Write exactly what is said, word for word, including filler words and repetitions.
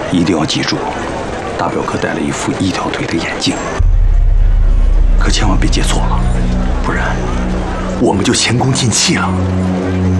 一定要记住，大表哥戴了一副一条腿的眼镜，可千万别接错了，不然我们就前功尽弃了。